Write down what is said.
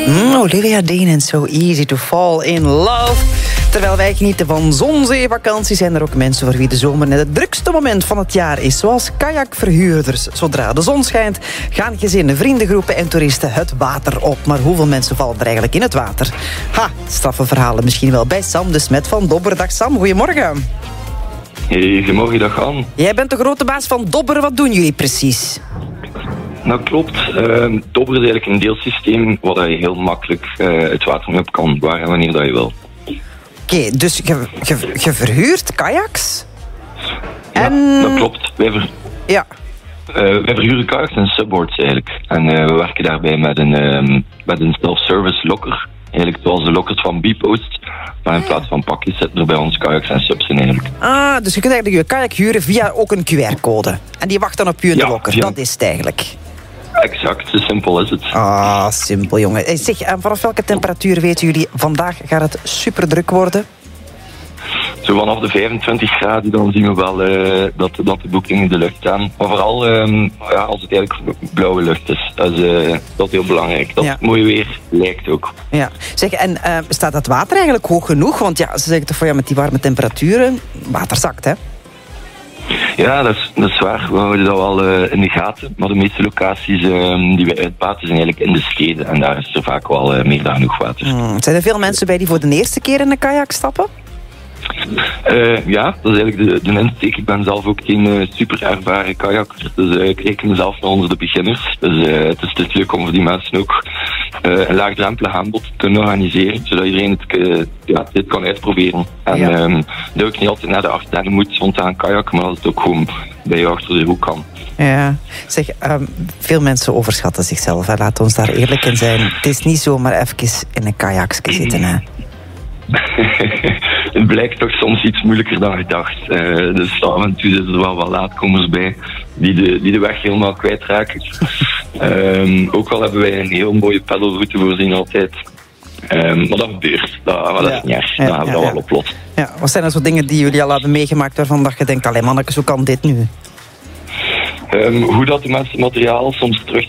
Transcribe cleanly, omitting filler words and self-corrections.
Olivia Dean en So Easy to Fall in Love. Terwijl wij genieten van zon-zee-vakantie zijn er ook mensen voor wie de zomer net het drukste moment van het jaar is. Zoals kajakverhuurders. Zodra de zon schijnt, gaan gezinnen, vriendengroepen en toeristen het water op. Maar hoeveel mensen vallen er eigenlijk in het water? Straffe verhalen misschien wel bij Sam de Smet van Dobber. Dag Sam, goedemorgen. Hey, goedemorgen, dag Anne. Jij bent de grote baas van Dobber. Wat doen jullie precies? Dat klopt. Dobber is eigenlijk een deelsysteem waar je heel makkelijk het water mee op kan, waar en wanneer dat je wil. Oké, dus je verhuurt kajaks? Ja, dat klopt. Wij verhuren kajaks en subboards eigenlijk. En we werken daarbij met een self-service locker. Eigenlijk zoals de lockers van Bpost. Maar in plaats van pakjes zitten er bij ons kajaks en subs in eigenlijk. Dus je kunt eigenlijk je kajak huren via ook een QR-code. En die wacht dan op je in de locker. Dat is het eigenlijk. Exact, zo simpel is het. Simpel jongen. Zeg, vanaf welke temperatuur weten jullie vandaag gaat het super druk worden? Zo vanaf de 25 graden dan zien we wel dat de boekingen in de lucht staan. Maar vooral als het eigenlijk blauwe lucht is. Dat is heel belangrijk. Dat het mooi weer lijkt ook. Ja. Zeg, en staat het water eigenlijk hoog genoeg? Want ze zeggen toch van met die warme temperaturen, water zakt, hè? Ja, dat is waar. We houden dat wel in de gaten. Maar de meeste locaties die wij uitbaten zijn eigenlijk in de steden. En daar is er vaak wel meer dan genoeg water. Zijn er veel mensen bij die voor de eerste keer in een kajak stappen? Ja, dat is eigenlijk de insteek. Ik ben zelf ook geen super ervaren kajakker. Dus ik reken mezelf nog onder de beginners. Dus het is leuk om voor die mensen ook een laagdrempelig aanbod te kunnen organiseren. Zodat iedereen dit kan uitproberen. En dat ook niet altijd naar de Ardennen moet spontaan kajakken, maar dat het ook gewoon bij je achter de hoek kan. Ja, zeg, veel mensen overschatten zichzelf. Hè. Laten we ons daar eerlijk in zijn. Het is niet zomaar even in een kajakje zitten, hè. Het blijkt toch soms iets moeilijker dan gedacht. Dus af en toe zitten er wel wat laatkomers bij die de weg helemaal kwijtraken. Ook al hebben wij een heel mooie pedalroute voorzien altijd. Maar dat gebeurt. Dat is niet erg. Dat hebben we dat wel oplost. Ja, wat zijn er zo dingen die jullie al hebben meegemaakt waarvan dat je denkt, allee mannetjes, hoe kan dit nu? Hoe dat de mensen materiaal soms terug